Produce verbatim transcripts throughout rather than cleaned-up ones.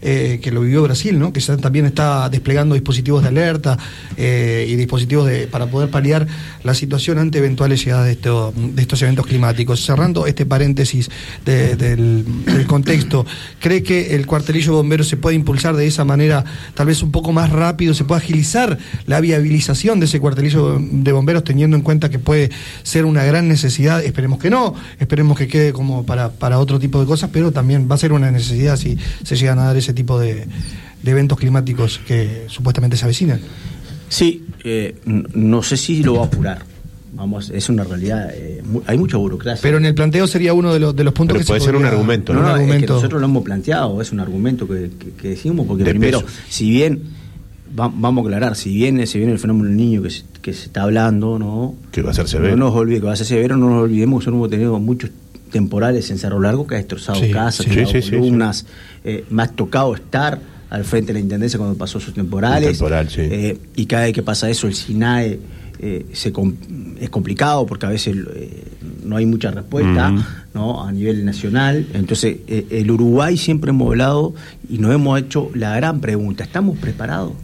eh, que lo vivió Brasil, ¿no? Que ya también está desplegando dispositivos de alerta eh, y dispositivos de, para poder paliar la situación ante eventuales llegadas de, esto, de estos eventos climáticos. Cerrando este paréntesis de, del, del contexto, ¿cree que el cuartelillo de bomberos se puede impulsar de esa manera, tal vez un poco más rápido, se puede agilizar la viabilización de ese cuartelillo de bomberos, teniendo en cuenta que puede ser una gran necesidad? Esperemos que no, esperemos que quede como para, para otro tipo de cosas, pero también va a ser una necesidad si se llegan a dar ese tipo de, de eventos climáticos que supuestamente se avecinan. Sí, eh, no sé si lo va a apurar. Vamos, es una realidad, eh, mu- hay mucha burocracia. Pero en el planteo sería uno de los, de los puntos Pero que puede se ser podría... un argumento, No, ¿no? no, Un es argumento... que nosotros lo hemos planteado, es un argumento que, que, que decimos, porque De primero, peso. si bien, va, vamos a aclarar, si bien, si bien el fenómeno del niño que se, que se está hablando, ¿no? Que va a ser severo. No nos olvide que va a ser severo, no nos olvidemos que nosotros hemos tenido muchos temporales en Cerro Largo que ha destrozado Sí, casas, sí, tirado sí, sí, columnas, sí. Eh, me ha tocado estar al frente de la Intendencia cuando pasó sus temporales. Un temporal, sí. eh, y cada vez que pasa eso, el SINAE eh, se com- es complicado porque a veces eh, no hay mucha respuesta, Uh-huh. ¿no? A nivel nacional. Entonces, eh, el Uruguay siempre hemos hablado y nos hemos hecho la gran pregunta: ¿estamos preparados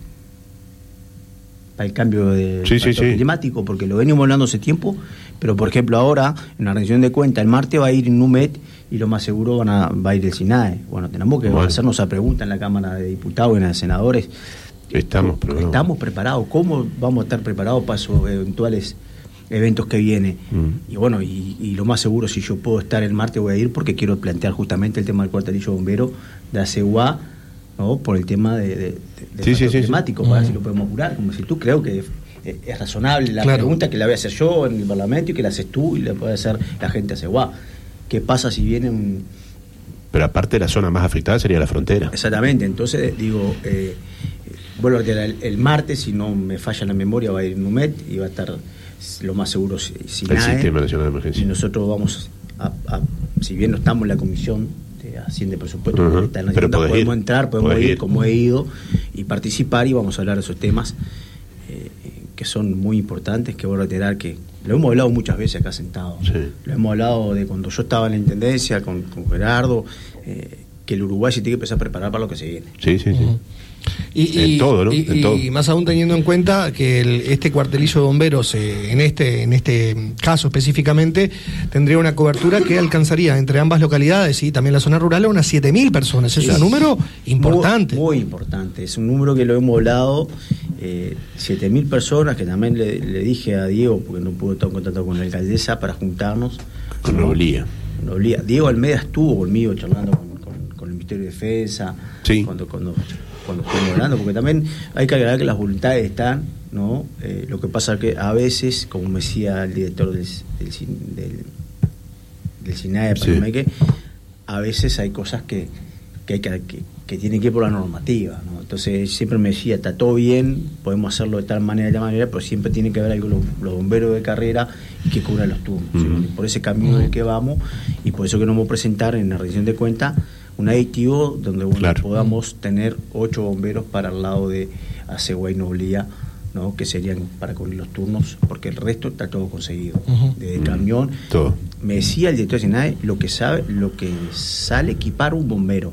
para el cambio de Sí, sí, sí. climático? Porque lo venimos hablando hace tiempo, pero por ejemplo ahora, en la rendición de cuentas, el martes va a ir Numet y lo más seguro van a, va a ir el SINAE. Bueno, tenemos que Bueno. hacernos esa pregunta en la Cámara de Diputados y en la de Senadores. Estamos preparados. ¿Estamos preparados? ¿Cómo vamos a estar preparados para esos eventuales eventos que vienen? Mm. Y bueno, y, y lo más seguro, si yo puedo estar el martes, voy a ir porque quiero plantear justamente el tema del cuartelillo bombero de ACEUA, ¿no? Por el tema de, de, de, de Sí, sí, sí, climático, sí. para Mm. ver si lo podemos curar. Como si tú creo que es, es razonable la Claro. pregunta que la voy a hacer yo en el Parlamento y que la haces tú y la puede hacer la gente de ACEUA. ¿Qué pasa si viene un... Pero aparte, la zona más afectada sería la frontera. Exactamente, entonces digo, eh, vuelvo a decir, el, el martes, si no me falla la memoria, va a ir Numet y va a estar lo más seguro SINAE. El Sistema Nacional de Emergencia. Y nosotros vamos a, a, si bien no estamos en la comisión de Hacienda y Presupuesto, Uh-huh. que está en la Pero Junta, podés podemos ir. entrar, podemos Podés ir, ir. como he ido, y participar, y vamos a hablar de esos temas eh, que son muy importantes, que voy a reiterar que lo hemos hablado muchas veces acá sentados. Sí. Lo hemos hablado de cuando yo estaba en la Intendencia con, con Gerardo, eh, que el Uruguay se tiene que empezar a preparar para lo que se viene. Sí, sí, sí. Uh-huh. Y, En y, todo, ¿no? y, En y todo. más aún teniendo en cuenta que el, este cuartelillo de bomberos, eh, en este en este caso específicamente, tendría una cobertura que alcanzaría entre ambas localidades y también la zona rural a unas siete mil personas. Es Sí. un número importante. Muy, muy importante. Es un número que lo hemos hablado, eh, siete mil personas, que también le, le dije a Diego, porque no pude estar en contacto con la alcaldesa, para juntarnos. Con Noblía. Noblía. Diego Almeida estuvo conmigo charlando con, con, con el Ministerio de Defensa, Sí. cuando, cuando, cuando estuvimos hablando, porque también hay que aclarar que las voluntades están, ¿no? Eh, lo que pasa es que a veces, como me decía el director del, del, cin- del, del SINAE de Sí. Palomeque, a veces hay cosas que, que hay que, que, que tienen que ir por la normativa, ¿no? Entonces siempre me decía, está todo bien, podemos hacerlo de tal manera, de tal manera, pero siempre tiene que haber algo los, los bomberos de carrera y que cubran los turnos. ¿sí? Mm. Y por ese camino en el que vamos, y por eso que nos vamos a presentar en la rendición de cuentas un aditivo donde bueno, Claro. podamos tener ocho bomberos para el lado de ACEUA y Noblía, ¿no? Que serían para cubrir los turnos, porque el resto está todo conseguido. Ujú. Desde Mm. camión. Todo. Me decía el director de SINAE lo que sabe, lo que sale equipar un bombero.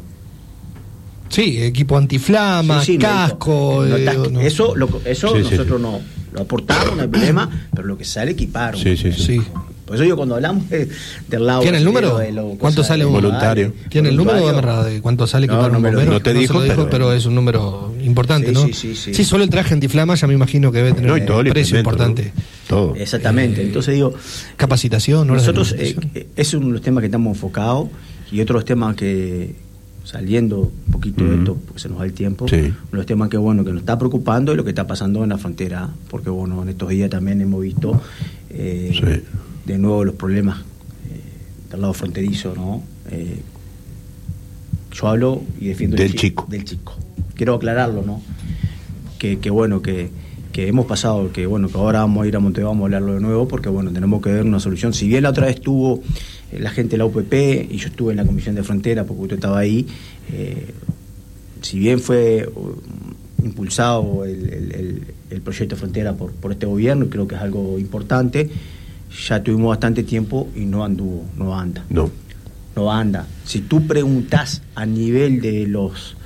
Sí, equipo antiflama, Sí, sí, no, casco. no, no, eh, tas- no. Eso, lo, eso Sí, sí, nosotros sí. no lo aportamos, no hay problema, pero lo que sale equipar. un Sí, sí, bombero. sí. Por eso yo cuando hablamos de- del lado. ¿Tiene el número? de lo- ¿Cuánto cosa sale de- un voluntario? ¿Tiene el número voluntario? de cuánto sale No, equipar no un me lo bombero? dijo. No te se dijo, lo dijo, pero- pero es un número importante, Sí, ¿no? sí, sí, sí. solo el traje antiflama ya me imagino que debe tener No, y todo un el precio implemento, importante. ¿no? Todo. Exactamente. Eh, Entonces digo, Capacitación, horas de nosotros, eh, capacitación. eh, es uno de los temas que estamos enfocados, y otros temas que, saliendo un poquito de Ujú. esto, porque se nos va el tiempo, Sí. uno de los temas que bueno que nos está preocupando es lo que está pasando en la frontera, porque bueno, en estos días también hemos visto eh, Sí. de nuevo los problemas eh, del lado fronterizo, ¿no? Eh, yo hablo y defiendo Del el chi- chico. del chico. Quiero aclararlo, ¿no? Que, que bueno, que, que hemos pasado, que bueno, que ahora vamos a ir a Montevideo, vamos a hablarlo de nuevo, porque bueno, tenemos que ver una solución. Si bien la otra vez estuvo eh, la gente de la U P P y yo estuve en la Comisión de Frontera, porque usted estaba ahí, eh, si bien fue uh, impulsado el, el, el, el proyecto de Frontera por, por este gobierno, creo que es algo importante, ya tuvimos bastante tiempo y no anduvo, no anda. No. No anda. Si tú preguntas a nivel de los